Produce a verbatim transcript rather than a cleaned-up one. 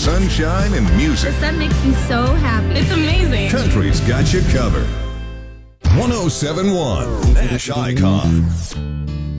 sunshine and music. The sun makes me so happy. It's amazing. Country's got you covered. one oh seven point one Nash Icon.